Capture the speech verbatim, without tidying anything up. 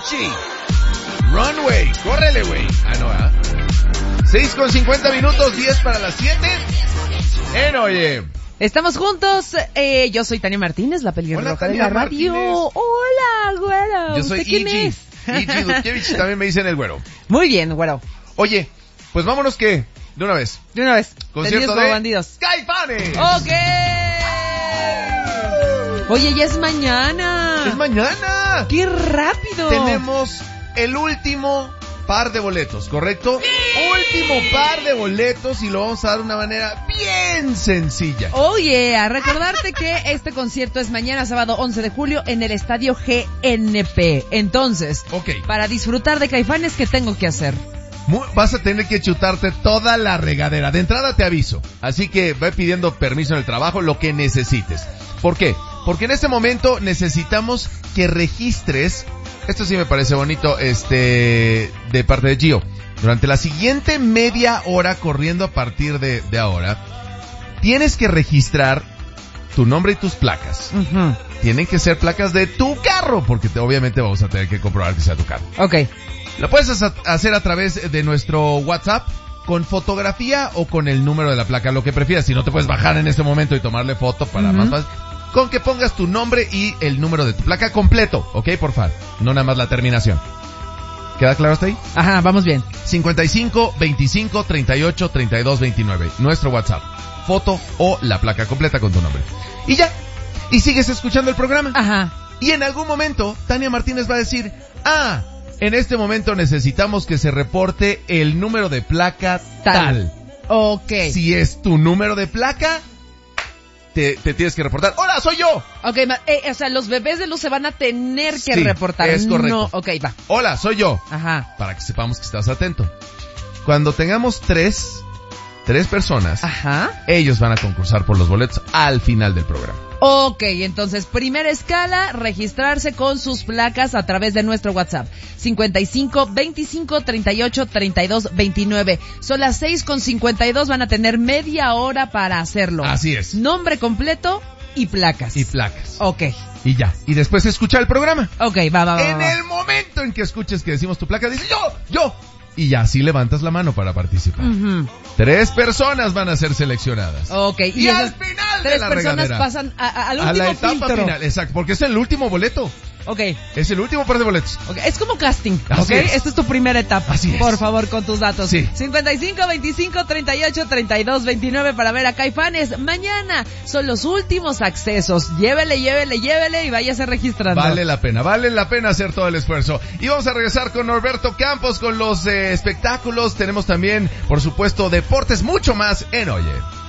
Avicii. Runway, córrele, güey. Ah, no, ¿ah? seis con cincuenta minutos, diez para las siete. En Oye. Estamos juntos, eh, yo soy Tania Martínez, la pelirroja de la radio. Martínez. Hola, güero. Yo soy ¿Usted quién Igi. es? Igi Dudkiewicz, también me dicen el güero. Muy bien, güero. Oye, pues vámonos que, de una vez. De una vez. Concierto Tendidos como de bandidos. Caifanes. Ok. Oye, ya es mañana. Es mañana. ¡Qué rápido! Tenemos el último par de boletos, ¿correcto? ¡Sí! Último par de boletos y lo vamos a dar de una manera bien sencilla. Oye, a recordarte que este concierto es mañana, sábado once de julio, en el Estadio G N P. Entonces, okay, para disfrutar de Caifanes, ¿qué tengo que hacer? Muy, vas a tener que chutarte toda la regadera. De entrada te aviso. Así que ve pidiendo permiso en el trabajo, lo que necesites. ¿Por qué? Porque en este momento necesitamos que registres. Esto sí me parece bonito, este, de parte de Gio. Durante la siguiente media hora, corriendo a partir de, de ahora, tienes que registrar tu nombre y tus placas. Uh-huh. Tienen que ser placas de tu carro, porque te, obviamente vamos a tener que comprobar que sea tu carro. Ok. Lo puedes hacer a través de nuestro WhatsApp, con fotografía o con el número de la placa, lo que prefieras. Si no, te puedes bajar en este momento y tomarle foto para uh-huh. más fácil. Con que pongas tu nombre y el número de tu placa completo, ¿ok? Por favor, no nada más la terminación. ¿Queda claro hasta ahí? Ajá, vamos bien. cincuenta y cinco, veinticinco, treinta y ocho, treinta y dos, veintinueve. Nuestro WhatsApp. Foto o la placa completa con tu nombre. Y ya. Y sigues escuchando el programa. Ajá. Y en algún momento, Tania Martínez va a decir, ah, en este momento necesitamos que se reporte el número de placa tal. tal. Ok. Si es tu número de placa, Te, te tienes que reportar. ¡Hola, soy yo! Ok, eh, o sea, los bebés de luz se van a tener que sí, reportar. Es correcto. No, ok, va. Hola, soy yo. Ajá. Para que sepamos que estás atento. Cuando tengamos tres, tres personas, ajá, ellos van a concursar por los boletos al final del programa. Ok, entonces, primera escala, registrarse con sus placas a través de nuestro WhatsApp. cincuenta y cinco, veinticinco, treinta y ocho, treinta y dos, veintinueve. Son las seis con cincuenta y dos, van a tener media hora para hacerlo. Así es. Nombre completo y placas. Y placas. Ok. Y ya. Y después escucha el programa. Ok, va, va, va. En va. el momento en que escuches que decimos tu placa, dices yo, yo. Y ya así levantas la mano para participar. Uh-huh. Tres personas van a ser seleccionadas. Ok. Y, y al final de la regadera, tres personas pasan a, a, al último a la etapa filtro. final, exacto, porque es el último boleto. Ok. Es el último par de boletos. Okay. Es como casting, Así ¿ok? es. Esta es tu primera etapa. Así es. Por favor, con tus datos. Sí. cincuenta y cinco, veinticinco, treinta y ocho, treinta y dos, veintinueve para ver a Caifanes. Mañana son los últimos accesos. Llévele, llévele, llévele y váyase registrando. Vale la pena, vale la pena hacer todo el esfuerzo. Y vamos a regresar con Norberto Campos con los eh, espectáculos. Tenemos también, por supuesto, deportes, mucho más en Oye.